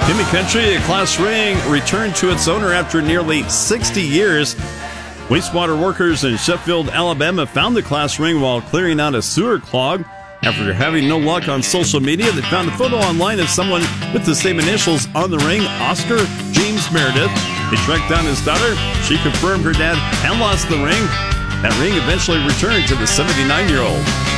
Kimmy Country, a class ring returned to its owner after nearly 60 years. Wastewater workers in Sheffield, Alabama found the class ring while clearing out a sewer clog. After having no luck on social media, they found a photo online of someone with the same initials on the ring, Oscar James Meredith. They tracked down his daughter. She confirmed her dad had lost the ring. That ring eventually returned to the 79-year-old.